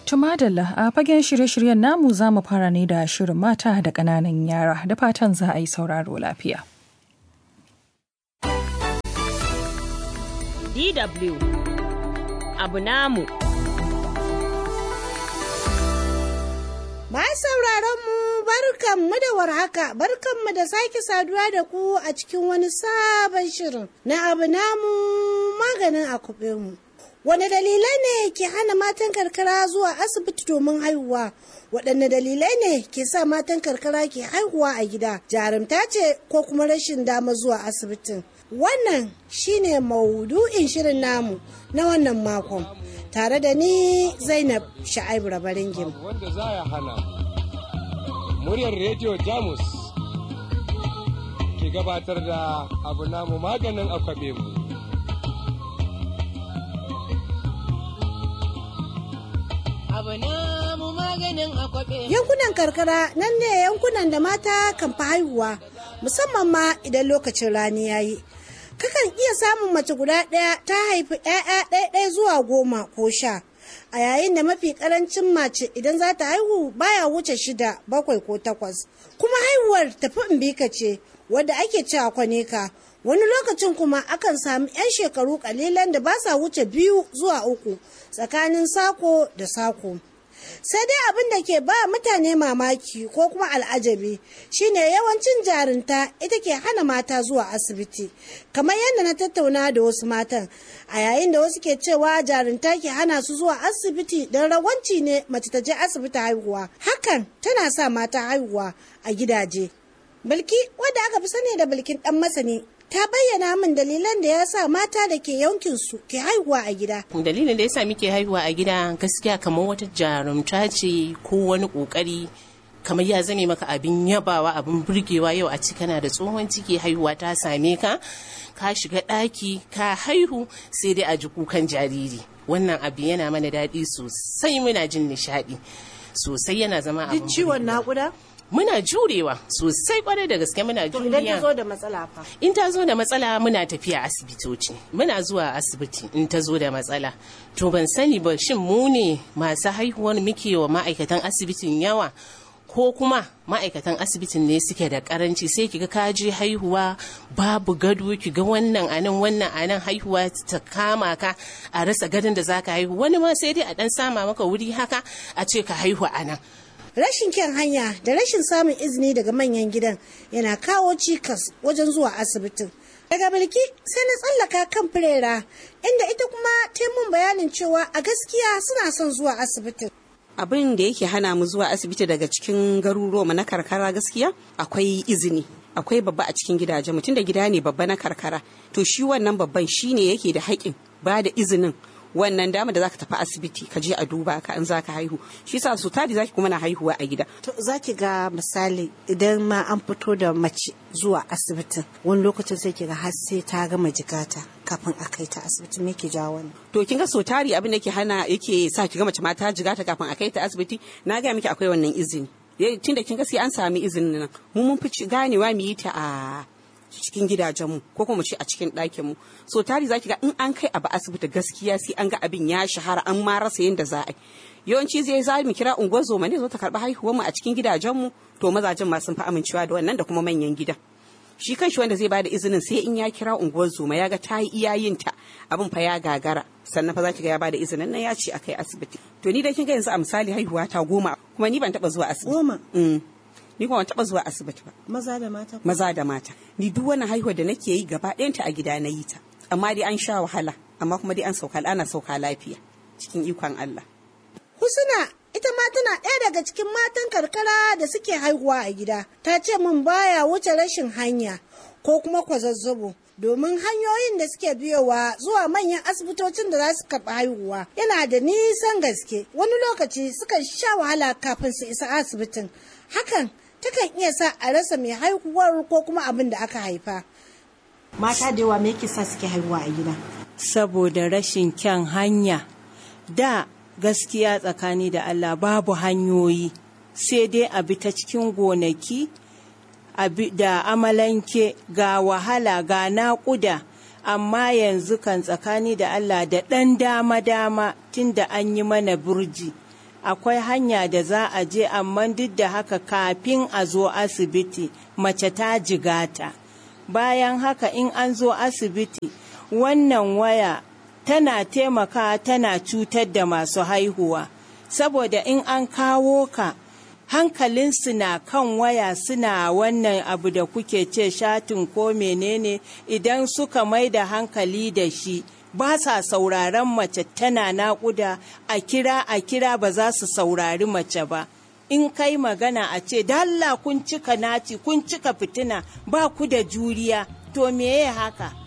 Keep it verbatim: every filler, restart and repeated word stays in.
Tumadalla a fagen shirye-shiryen namu za mu fara ne da shirin mata da ƙananan yara da fatan za a yi sauraro lafiya. D W Abu namu. Ma sauraron mu barkanmu da warhaka, barkanmu da sake saduwa da ku a cikin wani sabon shirin na abu namu maganin akube mu. Wane dalilai ne ke hana matan karkara zuwa asibiti domin haihuwa? Waɗanne dalilai ne ke sa matan karkara ke haihuwa a gida? Jarumta ce ko kuma rashin dama zuwa asibitin? Wannan shine maudu'in shirin namu na wannan makon. Tare da ni Zainab Sha'aibu Rabaringim. Wanda za ya hana muryar rediyo Jamus ke gabatar da abu namu maganin akwabe mu. Yankunan karkara nan ne yankunan da mata kan fi haihuwa, musamman ma idan lokacin rani ya yi. Kakan iya samun mace guda ɗaya ta haifi ‘ya'ya ɗaya zuwa goma ko sha, a yayin da mafi ƙarancin mace idan za ta haihu baya wuce shida, bakwai ko takwas. Kuma haihuwar tafi imbika ce, wadda ake cewa kwaneka. Wani lokacin kuma akan sami 'yan shekaru kalilan da ba sa wuce biyu zuwa uku tsakanin sako da sako. Sai dai abin da ke ba mutane mamaki ko kuma al'ajabi shine yawancin jarinta ita ke hana mata zuwa asibiti, kamar yadda na tattauna da wasu matan, a yayin da wasu ke cewa jarinta ke hana su zuwa asibiti don rawanci ne mace ta je asibiti haihuwa. Hakan tana sa mata haihuwa a gidaje. Bilki, wadda aka fi sani da Bilkin ɗan masani, ta bayyana min dalilan da ya sa mata da ke yankinsu ke haihuwa a gida. Dalilin da ya sa muke haihuwa a gida gaskiya kamar wata jarumta ce ko wani kokari, kamar ya zame maka abin yabawa, abin burgewa. Yau a ciki kana da tsohon ciki, haihuwa ta same ka, ka shiga ɗaki ka haihu, sai dai a ji kukan jariri. Wannan abu yana mana daɗi sosai, muna jin nishaɗi sosai, yana zama abin duk ciwon naƙuda muna jurewa sosai, kwarai da gaske muna juriya. Idan ta zo da matsala fa? In ta zo da matsala muna tafiya asibitoci, muna zuwa asibiti in ta zo da matsala. To ban sani ba, shin mu ne masu haihuwar muke wa ma'aikatan asibitin yawa, ko kuma ma'aikatan asibitin ne suke da karanci? Sai kiga ka je haihuwa babu gado, kiga wannan anan wannan anan, haihuwa ta kama ka a rasa gadon da zaka haihu. Wani ma sai dai a dan sama maka wuri haka a ce ka haihu anan. Rashin kyan hanya da rashin samun izini daga manyan gidan yana kawo cikas wajen zuwa asibitin. Daga Bilki sai na tsallaka kan Firera, inda ita kuma ta mun bayanin cewa a gaskiya suna son zuwa asibitin. Abin da yake hana mu zuwa asibiti daga cikin garuruwa na karkara gaskiya akwai izini. Akwai babba a cikin gidaje, mutum da gida ne babba na karkara, to shi wannan babban shine yake da haƙin ba da izinin wannan dama da zaka tafi asibiti ka je a duba ka in zaka haihu. Shi yasa su tari zaki kuma na haihuwa a gida. To zaki ga misali idan ma an fito da mace zuwa asibitin, wani lokacin sai kiga har sai ta gama jikata kafin a kai ta asibiti. Me ke jawo wannan? To kin ga so tari abin da yake hana yake sa kiga mace ma ta jigata kafin a kai ta asibiti, na ga miki akwai wannan izini. Tunda kin ga sai an sami izinin nan, mu mun fi ganewa mu yi ta a cikin gidajenmu ko kuma ce a cikin ɗakinmu. So tari zaki ga in an kai abu asibiti gaskiya sai an ga abin ya shahara, an ma rasa yadda za a yi. Yawanci zai za mu kira unguwar zoma ne zo ta karɓi haihuwarmu a cikin gidajenmu, to mazajen ma sun fi amincewa da wannan da kuma manyan gidan. Shi kanshi wanda zai bada izinin sai in ya kira unguwar zoma ya ga ta yi iyayinta abin fa ya gagara, sannan fa zaki ga ya bada izinin nan ya ce a kai asibiti. To ni dai kin ga yanzu a misali haihuwa ta goma, kuma ni ban taɓa zuwa asibiti. Goma? Mm. Ni kuma ban taɓa zuwa asibiti ba. Maza da mata? Maza da mata. Ni duk wani haihuwa da nake yi gaba ɗayanta a gida na yi ta. Amma dai an sha wahala, amma kuma dai an sauka ana sauka lafiya cikin ikon Allah. Husna ita ma tana ɗaya daga cikin matan karkara da suke haihuwa a gida. Ta ce min baya wuce rashin hanya ko kuma kwazazzabo, domin hanyoyin da suke biyowa zuwa manyan asibitocin da za su karɓi haihuwa yana da nisan gaske. Wani lokaci sukan sha wahala kafin su isa asibitin. Hakan takan iya sa a rasa mai haihuwar ko kuma abin da aka haifa. Mata da yawa me yake sa suke haihuwa a gida? Saboda rashin kyan hanya. Da gaskiya tsakani da Allah babu hanyoyi, sai dai a bi ta cikin gonaki, a bi da amalanke, ga wahala ga naƙuda. Amma yanzu kan tsakani da Allah da ɗan dama-dama tunda an yi mana burji, akwai hanya da za a je, amma duk da haka kafin a zo asibiti mace ta jigata. Bayan haka in an zo asibiti wannan waya tana taimakawa tana cutar da masu haihuwa, saboda in an kawo ka hankalinsu na kan waya suna wannan abu da kuke ce shatin ko menene, idan suka mai da hankali da shi ba sa sauraron mace tana naƙuda, a kira a kira ba za su saurari mace ba. In kai magana a ce dalla kun cika naci kun cika fitina ba ku da juriya, to meye haka?